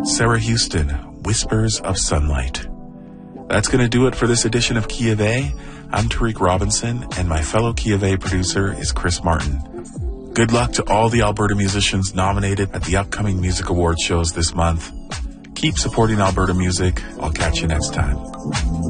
Sarah Houston, Whispers of Sunlight. That's going to do it for this edition of Key of A. I'm Tariq Robinson, and my fellow Key of A producer is Chris Martin. Good luck to all the Alberta musicians nominated at the upcoming music award shows this month. Keep supporting Alberta music. I'll catch you next time.